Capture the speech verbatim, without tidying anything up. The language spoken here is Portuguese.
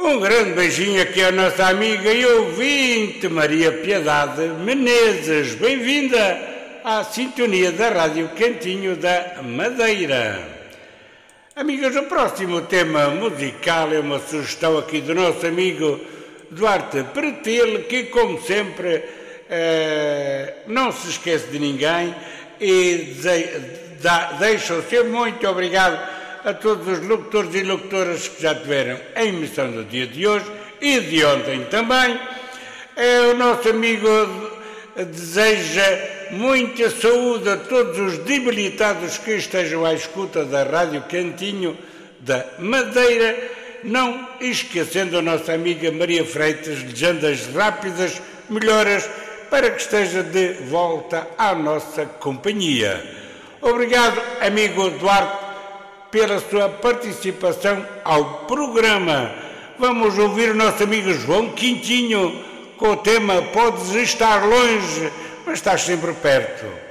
Um grande beijinho aqui à nossa amiga e ouvinte Maria Piedade Menezes. Bem-vinda à sintonia da Rádio Cantinho da Madeira. Amigas, o próximo tema musical é uma sugestão aqui do nosso amigo Duarte Pretel, que, como sempre, eh, não se esquece de ninguém e deixa o seu muito obrigado a todos os locutores e locutoras que já tiveram a emissão do dia de hoje e de ontem também. É, o nosso amigo deseja muita saúde a todos os debilitados que estejam à escuta da Rádio Cantinho da Madeira, não esquecendo a nossa amiga Maria Freitas, desejando as rápidas melhoras para que esteja de volta à nossa companhia. Obrigado, amigo Duarte, pela sua participação ao programa. Vamos ouvir o nosso amigo João Quintinho com o tema Podes estar longe, mas estás sempre perto.